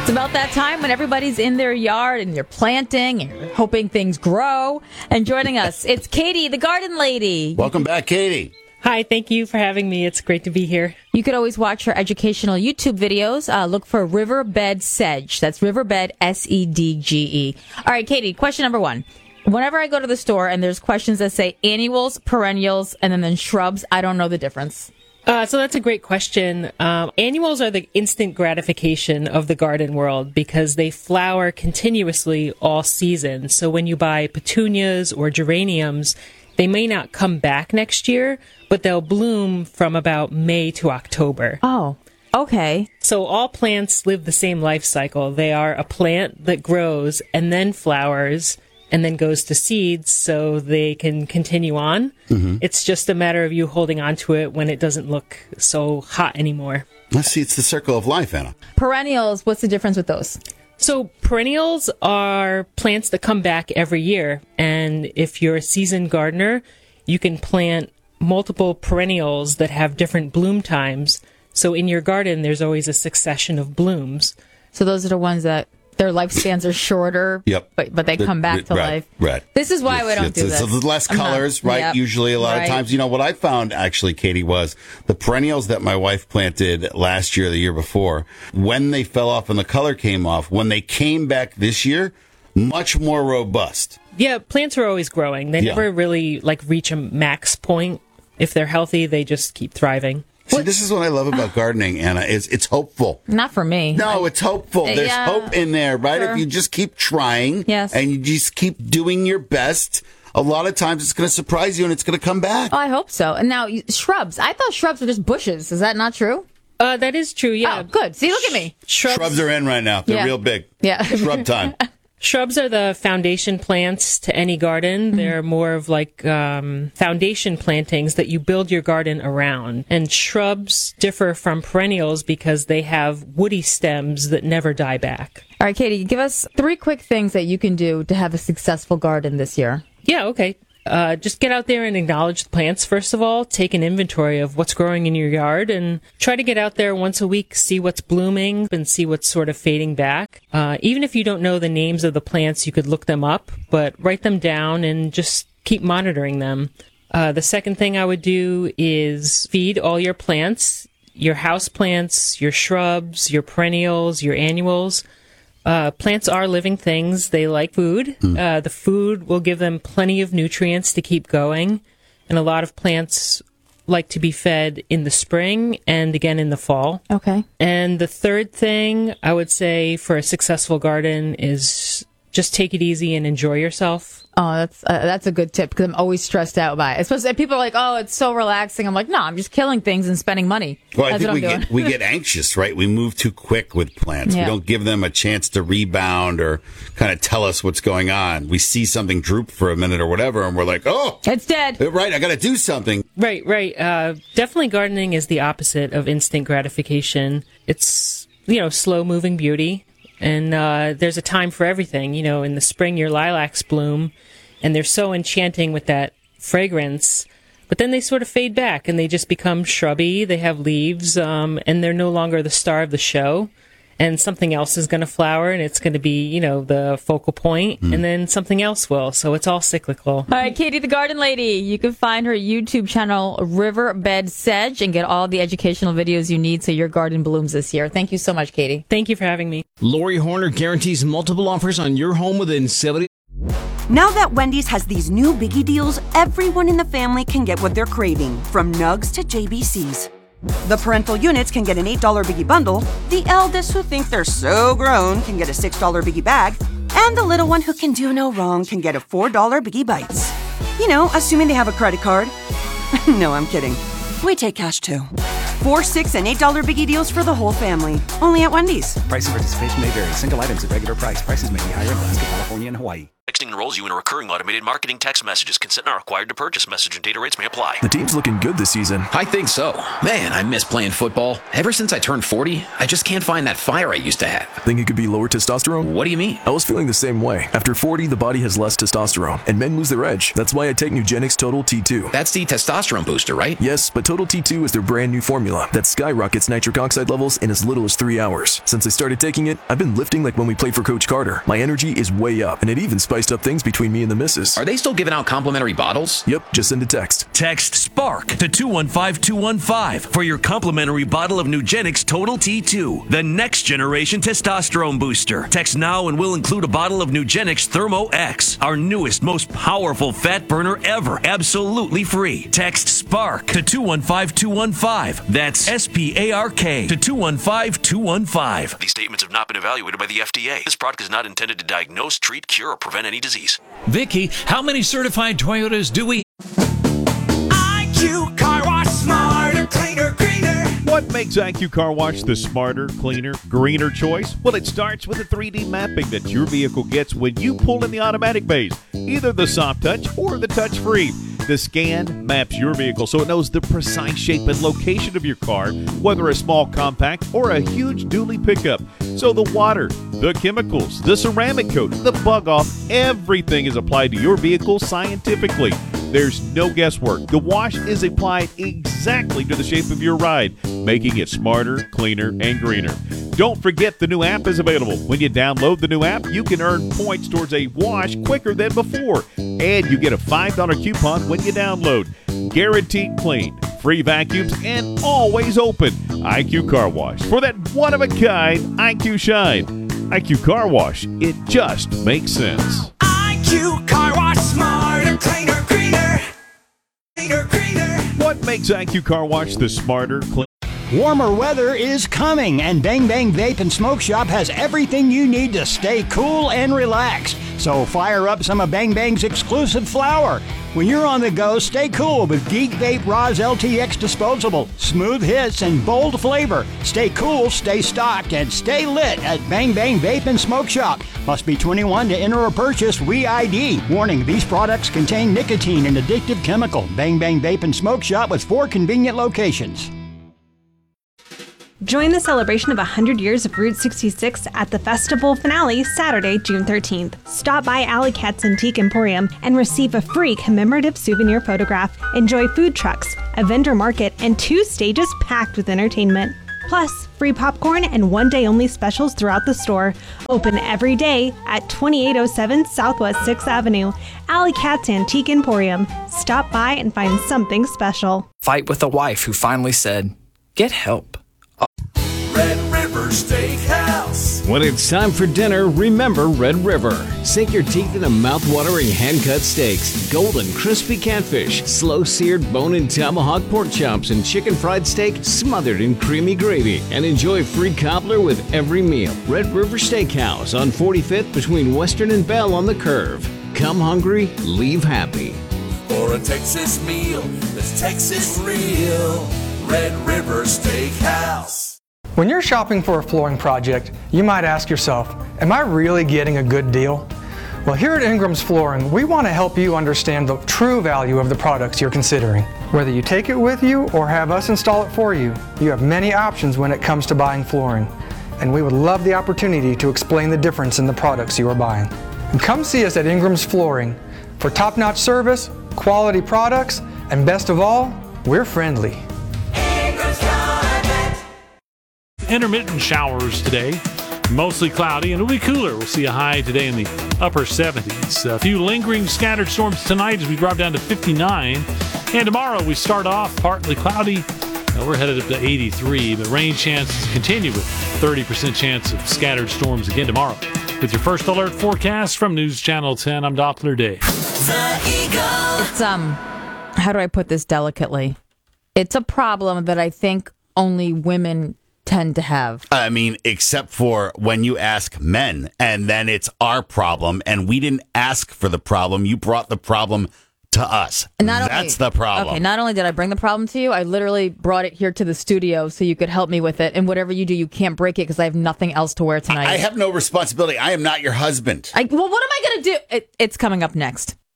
It's about that time when everybody's in their yard and you're planting and you're hoping things grow. And joining us, it's Katie, the garden lady. Welcome back, Katie. Hi, thank you for having me. It's great to be here. You could always watch her educational YouTube videos. Look for Riverbed Sedge. That's Riverbed, Sedge. All right, Katie, question number one. Whenever I go to the store and there's questions that say annuals, perennials, and then shrubs, I don't know the difference. So that's a great question. Annuals are the instant gratification of the garden world because they flower continuously all season. So when you buy petunias or geraniums, they may not come back next year, but they'll bloom from about May to October. Oh, okay. So all plants live the same life cycle. They are a plant that grows and then flowers and then goes to seeds so they can continue on. Mm-hmm. It's just a matter of you holding on to it when it doesn't look so hot anymore. Let's see, it's the circle of life, Anna. Perennials, what's the difference with those? So perennials are plants that come back every year. And if you're a seasoned gardener, you can plant multiple perennials that have different bloom times. So in your garden, there's always a succession of blooms. So those are the ones that their lifespans are shorter, yep. but they come back to life. Right. This is why we don't do this. So there's less colors, right? Yep. Usually a lot of times. You know, what I found, actually, Katie, was the perennials that my wife planted last year, the year before, when they fell off and the color came off, when they came back this year, much more robust. Yeah, plants are always growing. They never really reach a max point. If they're healthy, they just keep thriving. See, this is what I love about gardening, Anna. It's hopeful. Not for me. No, it's hopeful. There's hope in there, right? Sure. If you just keep trying and you just keep doing your best, a lot of times it's going to surprise you and it's going to come back. Oh, I hope so. And now, shrubs. I thought shrubs were just bushes. Is that not true? That is true, yeah. Oh, good. See, look at me. Shrubs are in right now. They're real big. Yeah. Shrub time. Shrubs are the foundation plants to any garden. Mm-hmm. They're more of foundation plantings that you build your garden around. And shrubs differ from perennials because they have woody stems that never die back. All right, Katie, give us 3 quick things that you can do to have a successful garden this year. Yeah, okay. Just get out there and acknowledge the plants, first of all. Take an inventory of what's growing in your yard and try to get out there once a week, see what's blooming and see what's sort of fading back. Even if you don't know the names of the plants, you could look them up, but write them down and just keep monitoring them. The second thing I would do is feed all your plants, your house plants, your shrubs, your perennials, your annuals. Plants are living things. They like food. The food will give them plenty of nutrients to keep going. And a lot of plants like to be fed in the spring and again in the fall. Okay. And the third thing I would say for a successful garden is just take it easy and enjoy yourself. Oh, that's a good tip because I'm always stressed out by it. Especially people are like, "Oh, it's so relaxing." I'm like, "No, I'm just killing things and spending money." Well, I think we get anxious, right? We move too quick with plants. Yeah. We don't give them a chance to rebound or kind of tell us what's going on. We see something droop for a minute or whatever, and we're like, "Oh, it's dead." Right, I got to do something. Right. Definitely, gardening is the opposite of instant gratification. It's slow moving beauty. And there's a time for everything. In the spring, your lilacs bloom, and they're so enchanting with that fragrance. But then they sort of fade back, and they just become shrubby. They have leaves, and they're no longer the star of the show. And something else is going to flower, and it's going to be, the focal point, and then something else will. So it's all cyclical. All right, Katie, the garden lady. You can find her YouTube channel, Riverbed Sedge, and get all the educational videos you need so your garden blooms this year. Thank you so much, Katie. Thank you for having me. Lori Horner guarantees multiple offers on your home within 70. Now that Wendy's has these new biggie deals, everyone in the family can get what they're craving, from nugs to JBCs. The parental units can get an $8 biggie bundle, the eldest who think they're so grown can get a $6 biggie bag, and the little one who can do no wrong can get a $4 biggie bites. Assuming they have a credit card. No, I'm kidding. We take cash too. 4, $6, and $8 biggie deals for the whole family. Only at Wendy's. Price and participation may vary. Single items at regular price. Prices may be higher in Alaska, California, and Hawaii. Texting enrolls you in a recurring automated marketing text messages. Consent not required to purchase. Message and data rates may apply. The team's looking good this season. I think so. Man, I miss playing football. Ever since I turned 40, I just can't find that fire I used to have. Think it could be lower testosterone? What do you mean? I was feeling the same way. After 40, the body has less testosterone, and men lose their edge. That's why I take Nugenix Total T2. That's the testosterone booster, right? Yes, but Total T2 is their brand new formula that skyrockets nitric oxide levels in as little as 3 hours. Since I started taking it, I've been lifting like when we played for Coach Carter. My energy is way up, and it even spiced up things between me and the missus. Are they still giving out complimentary bottles? Yep, just send a text. Text SPARK to 215215 for your complimentary bottle of Nugenix Total T2, the next generation testosterone booster. Text now and we'll include a bottle of Nugenix Thermo X, our newest, most powerful fat burner ever, absolutely free. Text SPARK to 215215. That's SPARK to 215215. These statements have not been evaluated by the FDA. This product is not intended to diagnose, treat, cure, or prevent any disease. Vicky, how many certified Toyotas do we? IQ Car Wash, smarter, cleaner, greener. What makes IQ Car Wash the smarter, cleaner, greener choice? Well, it starts with the 3D mapping that your vehicle gets when you pull in the automatic bays, either the soft touch or the touch free. The scan maps your vehicle so it knows the precise shape and location of your car, whether a small compact or a huge dually pickup. So the water, the chemicals, the ceramic coat, the bug off, everything is applied to your vehicle scientifically. There's no guesswork. The wash is applied exactly to the shape of your ride, making it smarter, cleaner, and greener. Don't forget the new app is available. When you download the new app, you can earn points towards a wash quicker than before. And you get a $5 coupon when you download. Guaranteed clean, free vacuums, and always open. IQ Car Wash. For that one-of-a-kind IQ shine. IQ Car Wash. It just makes sense. IQ Car Wash, smarter, cleaner, greener. Cleaner, greener. What makes IQ Car Wash the smarter, cleaner? Warmer weather is coming, and Bang Bang Vape and Smoke Shop has everything you need to stay cool and relaxed. So fire up some of Bang Bang's exclusive flower. When you're on the go, stay cool with Geek Vape Roz LTX Disposable. Smooth hits and bold flavor. Stay cool, stay stocked, and stay lit at Bang Bang Vape and Smoke Shop. Must be 21 to enter or purchase re-ID. Warning, these products contain nicotine and addictive chemical. Bang Bang Vape and Smoke Shop with 4 convenient locations. Join the celebration of 100 years of Route 66 at the festival finale Saturday, June 13th. Stop by Alley Cat's Antique Emporium and receive a free commemorative souvenir photograph. Enjoy food trucks, a vendor market, and 2 stages packed with entertainment. Plus, free popcorn and one-day-only specials throughout the store. Open every day at 2807 Southwest 6th Avenue. Alley Cat's Antique Emporium. Stop by and find something special. Fight with a wife who finally said, "Get help." Red River Steakhouse. When it's time for dinner, remember Red River. Sink your teeth into mouth-watering hand-cut steaks, golden crispy catfish, slow-seared bone-in tomahawk pork chops, and chicken fried steak smothered in creamy gravy. And enjoy free cobbler with every meal. Red River Steakhouse on 45th between Western and Bell on the Curve. Come hungry, leave happy. For a Texas meal that's Texas real. Red River Steakhouse. When you're shopping for a flooring project, you might ask yourself, am I really getting a good deal? Well, here at Ingram's Flooring, we want to help you understand the true value of the products you're considering. Whether you take it with you or have us install it for you, you have many options when it comes to buying flooring. And we would love the opportunity to explain the difference in the products you are buying. And come see us at Ingram's Flooring for top-notch service, quality products, and best of all, we're friendly. Intermittent showers today, mostly cloudy, and it'll be cooler. We'll see a high today in the upper 70s. A few lingering scattered storms tonight as we drop down to 59. And tomorrow we start off partly cloudy. We're headed up to 83, but rain chances continue with 30% chance of scattered storms again tomorrow. With your first alert forecast from News Channel 10, I'm Doppler Dave. It's, how do I put this delicately? It's a problem that I think only women tend to have. I mean, except for when you ask men, and then it's our problem, and we didn't ask for the problem. You brought the problem to us. That's the problem. Okay, not only did I bring the problem to you, I literally brought it here to the studio so you could help me with it. And whatever you do, you can't break it because I have nothing else to wear tonight. I have no responsibility. I am not your husband. Well, what am I going to do? It's coming up next.